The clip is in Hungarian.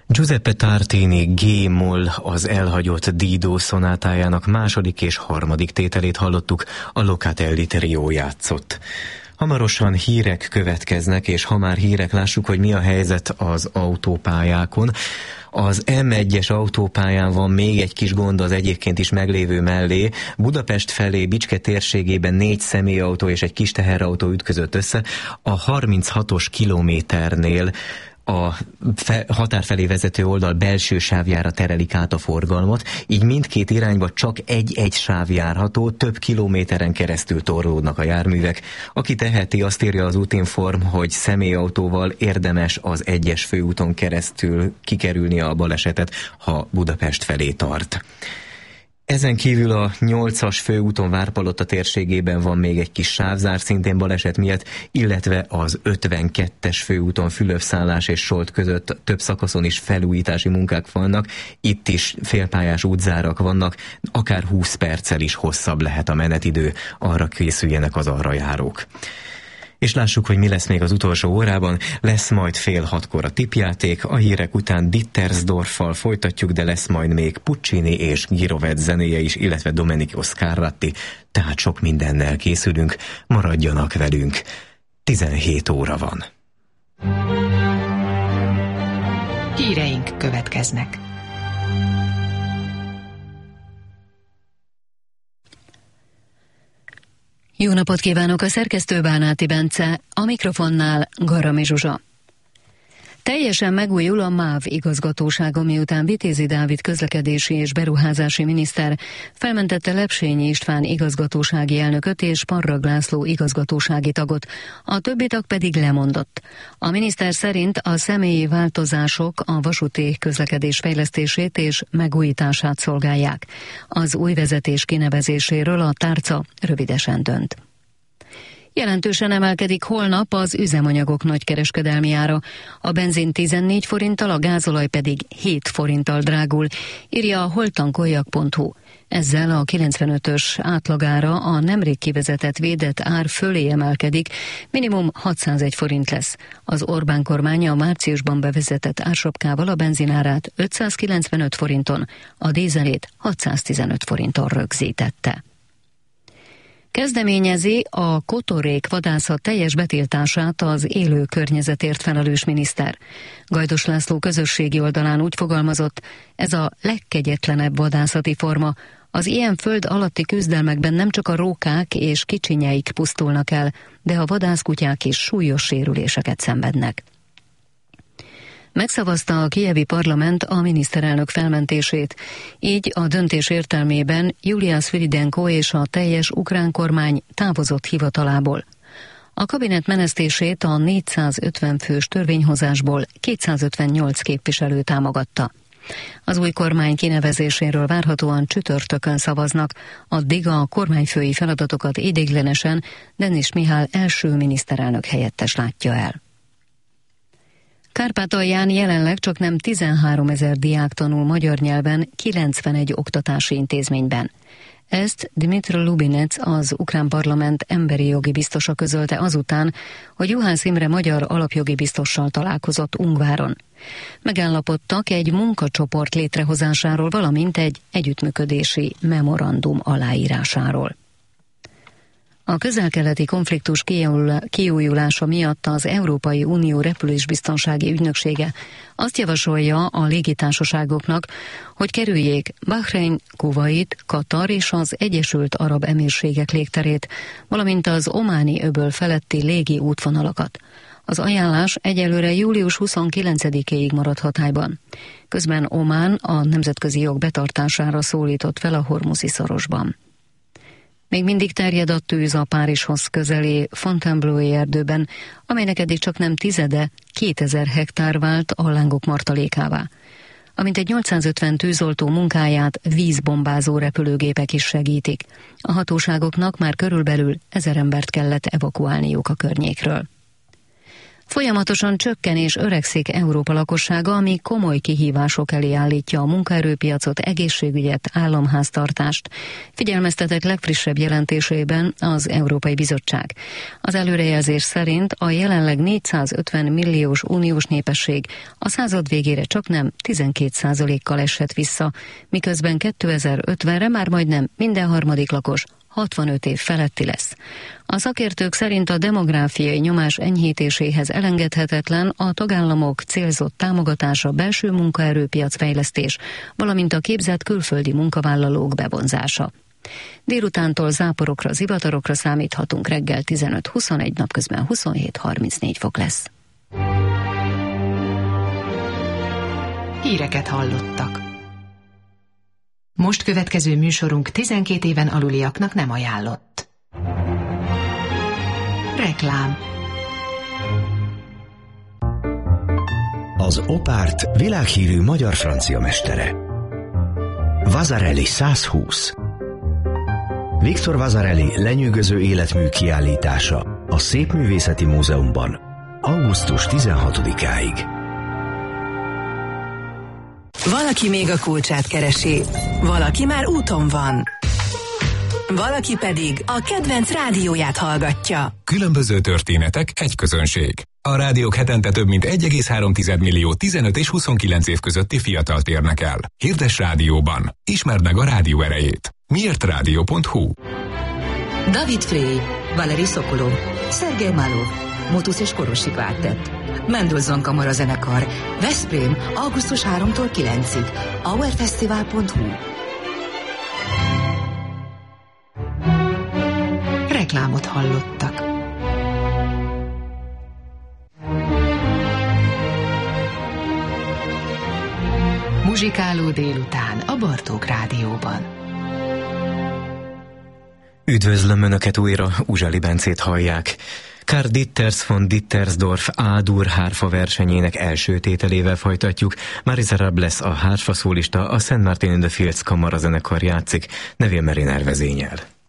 Giuseppe Tartini G-moll az elhagyott Dido szonátájának második és harmadik tételét hallottuk, a Locatelli Trio játszott. Hamarosan hírek következnek, és ha már hírek, lássuk, hogy mi a helyzet az autópályákon. Az M1-es autópályán van még egy kis gond az egyébként is meglévő mellé. Budapest felé Bicske térségében 4 személyautó és egy kis teherautó ütközött össze. A 36-os kilométernél a határ felé vezető oldal belső sávjára terelik át a forgalmat, így mindkét irányba csak egy sáv járható, több kilométeren keresztül torlódnak a járművek. Aki teheti, azt írja az Útinform, hogy személyautóval érdemes az 1-es főúton keresztül kikerülni a balesetet, ha Budapest felé tart. Ezen kívül a 8-as főúton Várpalota térségében van még egy kis sávzár, szintén baleset miatt, illetve az 52-es főúton Fülöpszállás és Solt között több szakaszon is felújítási munkák vannak, itt is félpályás útzárak vannak, akár 20 perccel is hosszabb lehet a menetidő, arra készüljenek az arra járók. És lássuk, hogy mi lesz még az utolsó órában. Lesz majd 5:30 a tippjáték, a hírek után Dittersdorffal folytatjuk, de lesz majd még Puccini és Girovet zenéje is, illetve Domenico Scarlatti, tehát sok mindennel készülünk, maradjanak velünk. 17 óra van. Híreink következnek. Jó napot kívánok, a szerkesztő Bánáti Bence, a mikrofonnál Garami Zsuzsa. Teljesen megújul a MÁV igazgatósága, miután Vitézi Dávid közlekedési és beruházási miniszter felmentette Lepsényi István igazgatósági elnököt és Parrag László igazgatósági tagot, a többi tag pedig lemondott. A miniszter szerint a személyi változások a vasúti közlekedés fejlesztését és megújítását szolgálják. Az új vezetés kinevezéséről a tárca rövidesen dönt. Jelentősen emelkedik holnap az üzemanyagok nagykereskedelmi ára. A benzin 14 forinttal, a gázolaj pedig 7 forinttal drágul, írja a holtankoljak.hu. Ezzel a 95-ös átlagára a nemrég kivezetett védett ár fölé emelkedik, minimum 601 forint lesz. Az Orbán kormánya a márciusban bevezetett ársapkával a benzinárát 595 forinton, a dízelét 615 forinton rögzítette. Kezdeményezi a kotorék vadászat teljes betiltását az élő környezetért felelős miniszter. Gajdos László közösségi oldalán úgy fogalmazott, ez a legkegyetlenebb vadászati forma. Az ilyen föld alatti küzdelmekben nem csak a rókák és kicsinyeik pusztulnak el, de a vadászkutyák is súlyos sérüléseket szenvednek. Megszavazta a kijevi parlament a miniszterelnök felmentését, így a döntés értelmében Julia Sviridenko és a teljes ukrán kormány távozott hivatalából. A kabinet menesztését a 450 fős törvényhozásból 258 képviselő támogatta. Az új kormány kinevezéséről várhatóan csütörtökön szavaznak, addig a kormányfői feladatokat ideiglenesen Denis Mihály első miniszterelnök helyettes látja el. Kárpátalján jelenleg csaknem 13 000 diák tanul magyar nyelven 91 oktatási intézményben. Ezt Dmytro Lubinec, az ukrán parlament emberi jogi biztosa közölte azután, hogy Juhász Imre magyar alapjogi biztossal találkozott Ungváron. Megállapodtak egy munkacsoport létrehozásáról, valamint egy együttműködési memorandum aláírásáról. A közel-keleti konfliktus kiújulása miatt az Európai Unió repülésbiztonsági ügynöksége azt javasolja a légitársaságoknak, hogy kerüljék Bahrein, Kuvait, Katar és az Egyesült Arab Emírségek légterét, valamint az Ománi öböl feletti légi útvonalakat. Az ajánlás egyelőre július 29-éig marad hatályban. Közben Omán a nemzetközi jog betartására szólított fel a Hormuzi szorosban. Még mindig terjed a tűz a Párizshoz közeli Fontainebleau-i erdőben, amelynek eddig csak nem tizede, 2000 hektár vált a lángok martalékává. Amint egy 850 tűzoltó munkáját vízbombázó repülőgépek is segítik. A hatóságoknak már körülbelül 1000 embert kellett evakuálniuk a környékről. Folyamatosan csökken és öregszik Európa lakossága, ami komoly kihívások elé állítja a munkaerőpiacot, egészségügyet, államháztartást, figyelmeztetett legfrissebb jelentésében az Európai Bizottság. Az előrejelzés szerint a jelenleg 450 milliós uniós népesség a század végére csaknem 12%-kal esett vissza, miközben 2050-re már majdnem minden harmadik lakos 65 év feletti lesz. A szakértők szerint a demográfiai nyomás enyhítéséhez elengedhetetlen a tagállamok célzott támogatása, belső munkaerőpiac fejlesztés, valamint a képzett külföldi munkavállalók bevonzása. Délutántól záporokra, zivatarokra számíthatunk, reggel 15-21, napközben 27-34 fok lesz. Híreket hallottak. Most következő műsorunk 12 éven aluliaknak nem ajánlott. Reklám. Az Opárt világhírű magyar-francia mestere. Vasarely 120. Victor Vasarely lenyűgöző életmű kiállítása a Szépművészeti Múzeumban augusztus 16-áig. Valaki még a kulcsát keresi, valaki már úton van, valaki pedig a kedvenc rádióját hallgatja. Különböző történetek, egy közönség. A rádiók hetente több mint 1,3 millió 15 és 29 év közötti fiatalt érnek el. Hirdess rádióban. Ismerd meg a rádió erejét. Miértradio.hu. David Frey, Valeri Sokolov, Szergej Malov, Motus és Korosi Kvártett, Mendelssohn Kamarazenekar, Veszprém, augusztus 3-tól 9-ig, hourfestival.hu. Reklámot hallottak. Muzsikáló délután a Bartók Rádióban. Üdvözlöm Önöket újra, Uzsali Bencét hallják. Karl Ditters von Dittersdorf A-dur hárfa versenyének első tételével folytatjuk. Marisa Robles a hárfa szólista, a St. Martin in the Fields kamarazenekar játszik, Neville Mariner vezényel.